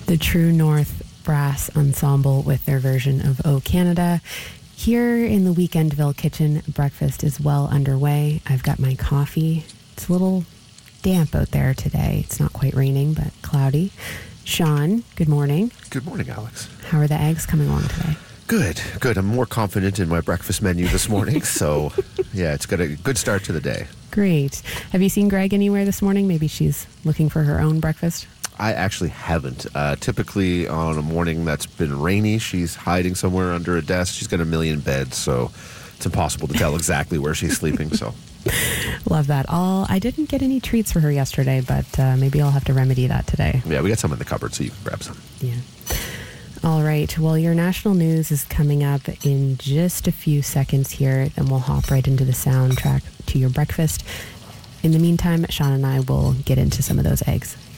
The True North Brass Ensemble with their version of O Canada. Here in the Weekendville kitchen, breakfast is well underway. I've got my coffee. It's a little damp out there today. It's not quite raining, but cloudy. Sean, good morning. Good morning, Alex. How are the eggs coming along today? Good. I'm more confident in my breakfast menu this morning, so yeah, it's got a good start to the day. Great. Have you seen Greg anywhere this morning? Maybe she's looking for her own breakfast? I actually haven't. Typically on a morning that's been rainy, she's hiding somewhere under a desk. She's got a million beds, so it's impossible to tell exactly where she's sleeping. So, love that. I didn't get any treats for her yesterday, but maybe I'll have to remedy that today. Yeah, we got some in the cupboard, so you can grab some. Yeah. All right. Well, your national news is coming up in just a few seconds here, and we'll hop right into the soundtrack to your breakfast. In the meantime, Sean and I will get into some of those eggs.